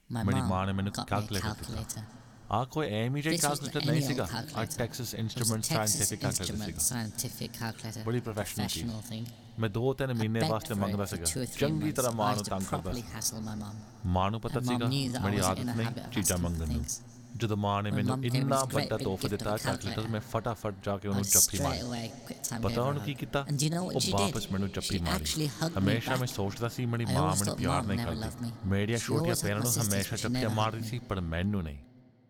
मेरी माँ ने मैंने कैलकुलेटर दिया कोई AMEJ कैलकुलेटर नहीं सीगा टेक्सास इंस्ट्रूमेंट साइंटिफिक कैलकुलेटर बड़ी प्रोफेशनल थी मैं 2-3 महीने वास्ते मंगदा सीगा चंगी तरह माँ ਨੂੰ ਤੰਗ ਕਰਦਾ ਮਾਂ ਨੂੰ ਪਤਾ ਸੀਗਾ ਮੇਰੀ ਆਦਤ ਨਹੀਂ ਚੀਜ਼ਾਂ ਮੰਗਣ ਨੂੰ ਜਦੋਂ ਮਾਂ ਨੇ ਮੈਨੂੰ ਇੰਨਾ ਵੱਡਾ ਤੋਹਫਾ ਦਿੱਤਾ कैलकुलेटर ਮੈਂ ਫਟਾਫਟ ਜਾ ਕੇ ਉਹਨੂੰ ਜੱਫੀ ਮਾਰੀ ਪਤਾ ਉਹਨੂੰ ਕੀ ਕੀਤਾ ਉਹ ਵਾਪਸ ਮੈਨੂੰ ਜੱਫੀ ਮਾਰੀ ਹਮੇਸ਼ਾ ਮੈਂ ਸੋਚਦਾ ਸੀ ਮੇਰੀ ਮਾਂ ਮੈਨੂੰ ਪਿਆਰ ਨਹੀਂ ਕਰਦੀ ਮੇਰੀਆਂ ਛੋਟੀਆਂ ਭੈਣਾਂ ਨੂੰ ਹਮੇਸ਼ਾ ਜੱਫੀਆਂ ਮਾਰਦੀ ਸੀ ਪਰ ਮੈਨੂੰ ਨਹੀਂ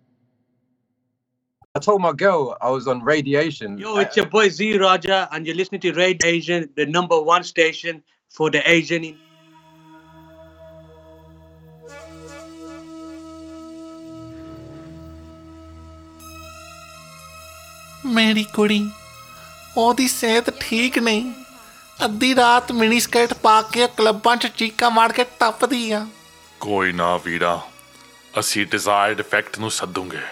I told my girl I was on Radiation. Yo, it's your boy Z Raja, and you're listening to Radiation, the #1 station for the Asian. ਮੇਰੀ ਕੁੜੀ ਉਹਦੀ ਸਿਹਤ ਠੀਕ ਨਹੀਂ ਅੱਧੀ ਰਾਤ ਮਿਨੀ ਸਕਰਟ ਪਾ ਕੇ ਕਲੱਬਾਂ 'ਚ ਚੀਕਾਂ ਮਾਰ ਕੇ ਟੱਪਦੀ ਆ ਕੋਈ ਨਾ ਵੀਰਾ ਅਸੀਂ ਡਿਜ਼ਾਇਰਡ ਇਫੈਕਟ ਨੂੰ ਸੱਦੂਗੇ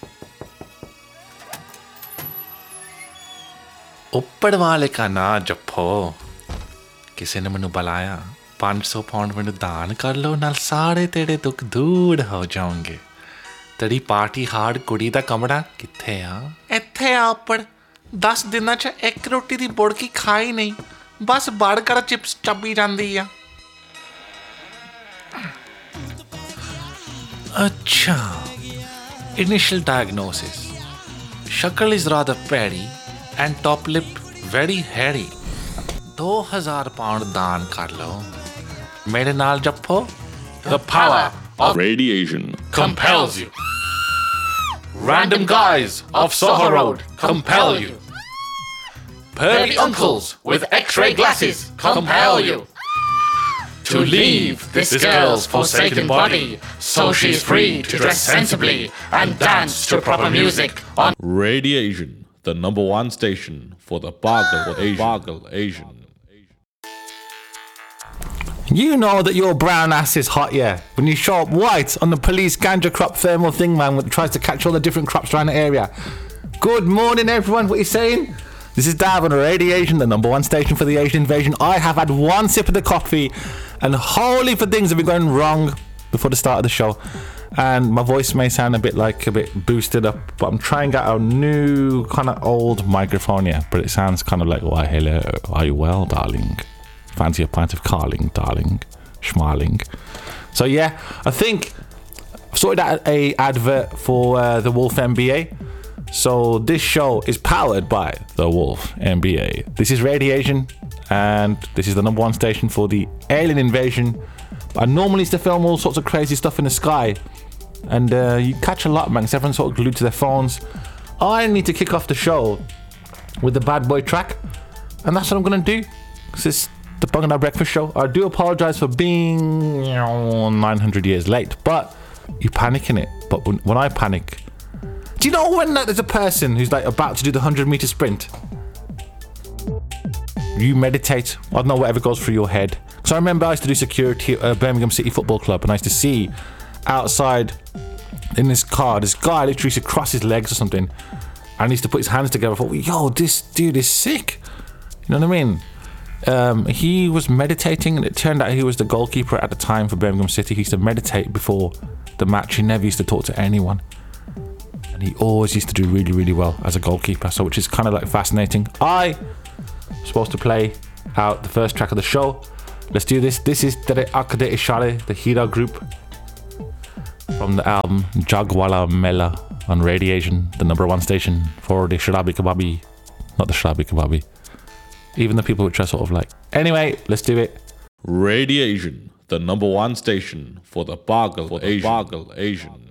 ਉੱਪਰ ਵਾਲੇ ਕਾ ਨਾ ਜੱਫੋ ਕਿਸੇ ਨੇ ਮੈਨੂੰ ਬੁਲਾਇਆ 500 ਪਾਉਂਡ ਮੈਨੂੰ ਦਾਨ ਕਰ ਲਓ ਨਾਲ ਸਾਰੇ ਤੇਰੇ ਦੁੱਖ ਦੂਰ ਹੋ ਜਾਣਗੇ ਤੇਰੀ ਪਾਰਟੀ ਹਾਰਡ ਕੁੜੀ ਦਾ ਕਮਰਾ ਕਿੱਥੇ ਆ ਇੱਥੇ ਆ ਉੱਪਰ 10 ਦਿਨਾਂ 'ਚ ਇੱਕ ਰੋਟੀ ਦੀ ਬੁੜਕੀ ਖਾਈ ਨਹੀਂ ਬਸ ਬਰਗਰ ਚਿਪਸ ਚੱਬੀ ਜਾਂਦੀ ਆ ਅੱਛਾ ਇਨੀਸ਼ੀਅਲ ਡਾਇਗਨੋਸਿਸ ਸ਼ਕਲ ਇਜ਼ ਰਾਦਰ ਪੈਰੀ and top lip very hairy 2000 pound दान कर लो मेरे नाल जप्पो the power of radiation compels you random guys of Soho Road compel you pearly uncles with x-ray glasses compel you to leave this girl's forsaken body so she's free to dress sensibly and dance to proper music on Radiation, the #1 station for the Bagel Asian. You know that your brown ass is hot, yeah, when you show up white on the police ganja crop thermal thing, man, that tries to catch all the different crops around the area. Good morning, everyone. What are you saying? This is Dav on Radiation, the #1 station for the Asian invasion. I have had one sip of the coffee, and holy for things have been going wrong before the start of the show. And my voice may sound a bit boosted up, but I'm trying out a new kind of old microphone here, but it sounds kind of like, why, hello, are you well, darling? Fancy a pint of Carling, darling, schmarling. So yeah, I think I've sorted out a advert for the Wolf MBA. So this show is powered by the Wolf MBA. This is Radiation, and this is the #1 station for the alien invasion. I normally used to film all sorts of crazy stuff in the sky, and you catch a lot, man, because everyone's sort of glued to their phones. I need to kick off the show with the Bad Boy track, and that's what I'm going to do, because it's the Bung and Our Breakfast Show. I do apologise for being 900 years late, but you panic in it. But when I panic, do you know when there's a person who's like about to do the 100-meter sprint? You meditate, I don't know, whatever goes through your head. So I remember I used to do security at Birmingham City Football Club, and I used to see outside in this car, this guy literally used to cross his legs or something, and he used to put his hands together. I thought, yo, this dude is sick. You know what I mean? He was meditating, and it turned out he was the goalkeeper at the time for Birmingham City. He used to meditate before the match. He never used to talk to anyone, and he always used to do really, really well as a goalkeeper. So, which is kind of like fascinating. I'm supposed to play out the first track of the show. Let's do this. This is Tere Akade Ishare, the Hira group, from the album Jagwala Mela on Radiation, the #1 station for the Sharabi Kababi. Not the Sharabi Kababi. Even the people which are sort of like. Anyway, let's do it. Radiation, the #1 station for the Bagel Asian.